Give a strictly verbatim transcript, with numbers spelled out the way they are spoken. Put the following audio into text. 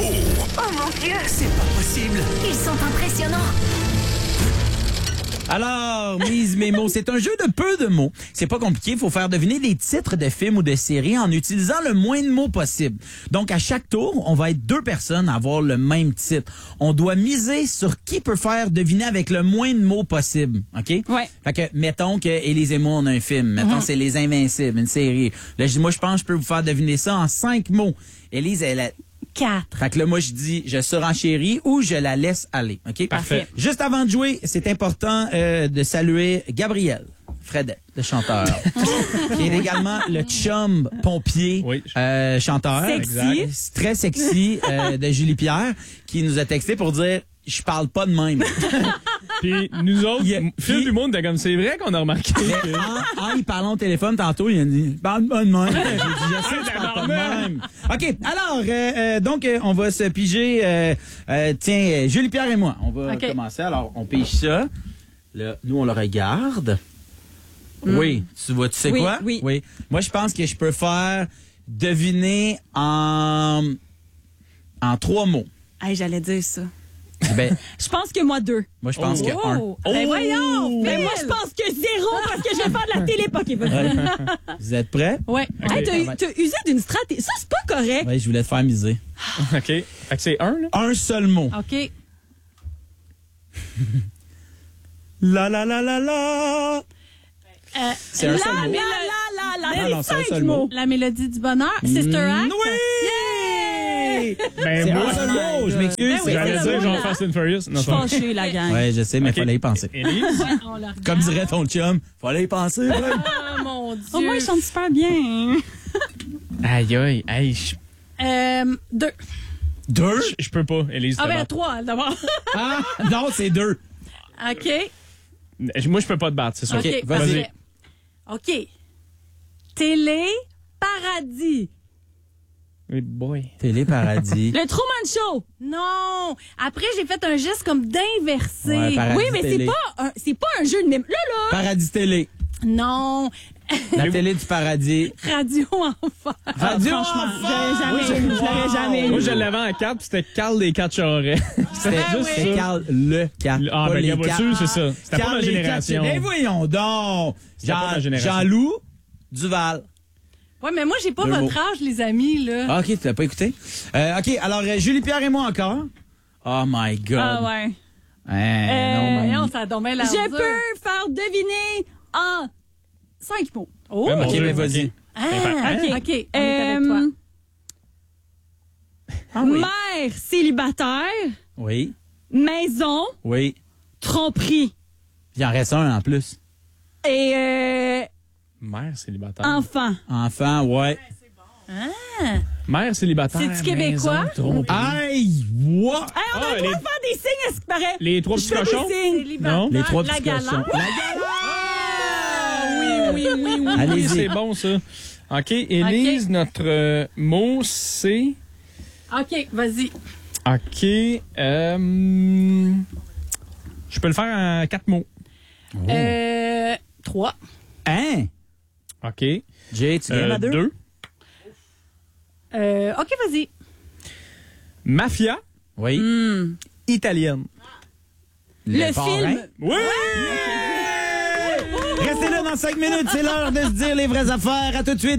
Oh mon Dieu! C'est pas possible. Ils sont impressionnants! Alors, mise mes mots, c'est un jeu de peu de mots. C'est pas compliqué, il faut faire deviner des titres de films ou de séries en utilisant le moins de mots possible. Donc, à chaque tour, on va être deux personnes à avoir le même titre. On doit miser sur qui peut faire deviner avec le moins de mots possible, OK? Ouais. Fait que, mettons que Élise et moi, on a un film. Mettons, mm-hmm. c'est Les Invincibles, une série. Là, je dis, moi, je pense que je peux vous faire deviner ça en cinq mots. Élise, elle a Quatre. Fait que là, moi, je dis, je surenchéris ou je la laisse aller. OK? Parfait. Juste avant de jouer, c'est important euh, de saluer Gabriel Fredette, le chanteur, qui est également le chum pompier oui. euh, chanteur. Sexy. Exact. Très sexy euh, de Julie Pierre, qui nous a texté pour dire, je parle pas de même. Puis nous autres, Yeah. Phil Puis- du monde, comme c'est vrai qu'on a remarqué. Mais que- en, en y parlant au téléphone tantôt, il a dit, parle pas de même. J'ai dit, je sais que tu parles pas de même. OK, alors, euh, euh, donc, euh, on va se piger, euh, euh, tiens, euh, Julie Pierre et moi, on va OK. commencer. Alors, on pige ça. Là, nous, on le regarde. Mm. Oui, tu vois, tu sais Oui, quoi? oui. Moi, je pense que je peux faire deviner en, en trois mots. Hey, j'allais dire ça. Ben, Je pense que moi, deux. moi, je pense oh. que un. Ben Oh. voyons! Mais moi, je pense que zéro parce que je vais faire de la télé. OK, vas-y. Vous êtes prêts? Ouais. Hey, t'as, t'as usé d'une stratégie. Ça, c'est pas correct. Oui, je voulais te faire miser. OK. Fait que c'est un, là. Un seul mot. OK. La la la la la. Euh, C'est un la, seul mot. La, la, la, la, Non, la. non, c'est un cinq seul mots. mot. La mélodie du bonheur. Sister Act. Oui! Ben, C'est moi, un seul mot, je m'excuse. Ben oui, j'allais c'est le dire mot, genre là. Fast and Furious. Je Non, suis ça. fâchée, la gang. Ouais, je sais, mais OK. fallait y penser. Élise? On la regarde. Comme dirait ton chum, fallait y penser. ouais. Oh mon Dieu. Au moins, ils chantent super bien. Aïe, aïe, aïe. Je Euh, deux. Deux? je- je peux pas, Élise. Ah, ben, d'abord. trois, d'abord. Ah, non, c'est deux. OK. Moi, je peux pas te battre, c'est sûr. OK, vas-y. parfait. OK. Télé Paradis. Oui, boy. Télé Paradis. Le Truman Show. Non. Après, j'ai fait un geste comme d'inverser. Ouais, Paradis oui, mais c'est Télé. pas un, c'est pas un jeu de même. Là, là. Paradis Télé. Non. La télé du paradis. Radio Enfer. Radio Franchement, Enfer. j'aurais jamais eu. Je l'aurais jamais eu. Moi, je l'avais en quatre, puis c'était Carl des quatre charrets. C'était C'était juste c'est ça. Carl le quatre. Ah, pas ben, les la voiture, quatre. c'est ça. C'était pas Carl ma les génération. quatre. Mais voyons donc. C'était pas Jean- ma génération. Jean-Loup Duval. Ouais, mais moi, j'ai pas Deux votre mots. âge, les amis, là. Ah, OK, tu l'as pas écouté? Euh, OK, alors, euh, Julie Pierre et moi encore. Oh my God. Ah, ouais. Hein, non, Euh, mais- non, ça a donc bien l'air Je dur. peux faire deviner en cinq mots. Oh! Ouais, mon OK, Dieu, mais OK. vas-y. Ah, Hein? OK, OK. On est avec toi. Euh, Ah oui. Mère célibataire, Oui, maison, oui. tromperie Il en reste un en plus. et euh, Mère célibataire. enfant. Enfant, ouais. Mère célibataire. C'est-tu québécois? maison, trompe. Aïe, what? Hey, on Ah, a le droit les- de faire des signes à ce qui paraît. Les trois petits Je fais des cochons? signes. Non? Les trois la petits galante. cochons. La Ah, oui, oui, oui, oui. Allez-y. C'est bon, ça. OK, Élise, OK. notre euh, mot, c'est... OK, vas-y. OK. Euh... Je peux le faire en quatre mots. Euh, trois. Hein? OK. Jay, tu viens Euh, à deux? deux. Euh, OK, vas-y. Mafia Oui. Hmm. italienne. Le parrain. film. Oui! Restez là dans cinq minutes, c'est l'heure de se dire les vraies affaires. À tout de suite.